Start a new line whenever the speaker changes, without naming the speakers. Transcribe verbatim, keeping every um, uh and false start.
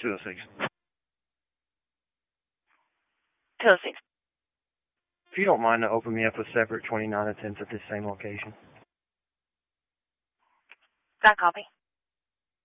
two oh six.
two oh six.
If you don't mind to open me up with separate twenty-nine attempts at this same location.
Got copy.